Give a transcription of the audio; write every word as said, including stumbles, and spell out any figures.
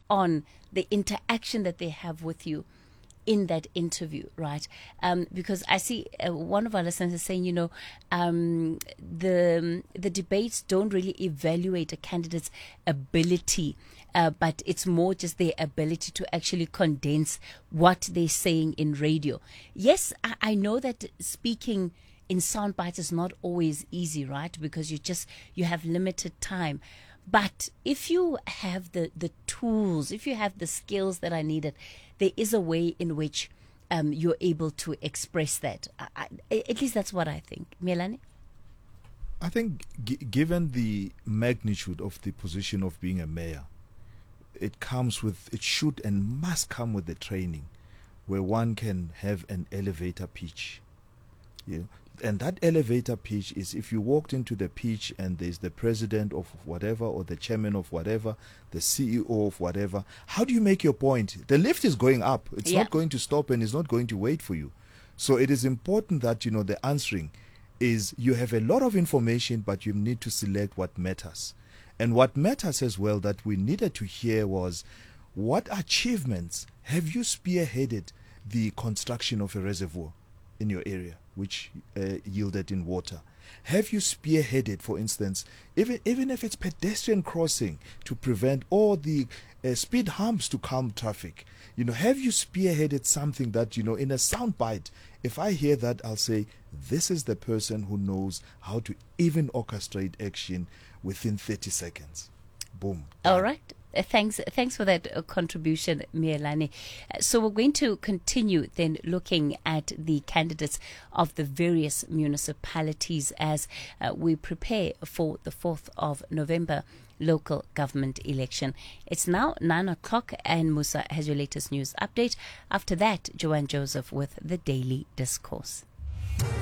on the interaction that they have with you in that interview, right? Um, because I see uh, one of our listeners is saying, you know, um, the the debates don't really evaluate a candidate's ability, uh, but it's more just their ability to actually condense what they're saying in radio. Yes, I, I know that speaking in sound bites is not always easy, right? Because you just you have limited time. But if you have the, the tools, if you have the skills that are needed, there is a way in which um, you're able to express that. I, I, at least that's what I think. Melanie? I think g- given the magnitude of the position of being a mayor, it comes with, it should and must come with the training where one can have an elevator pitch. Yeah. And that elevator pitch is if you walked into the pitch and there's the president of whatever or the chairman of whatever, the C E O of whatever, how do you make your point? The lift is going up. It's yeah. not going to stop and it's not going to wait for you. So it is important that, you know, the answering is you have a lot of information, but you need to select what matters. And what matters as well that we needed to hear was, what achievements have you spearheaded the construction of a reservoir in your area, which uh, yielded in water? Have you spearheaded, for instance, even even if it's pedestrian crossing to prevent all the uh, speed humps to calm traffic? You know, have you spearheaded something that, you know, in a soundbite, if I hear that, I'll say, this is the person who knows how to even orchestrate action within thirty seconds. Boom. All right. Uh, thanks thanks for that uh, contribution, Mielani. Uh, so we're going to continue then looking at the candidates of the various municipalities as uh, we prepare for the fourth of November local government election. It's now nine o'clock and Musa has your latest news update. After that, Joanne Joseph with the Daily Discourse.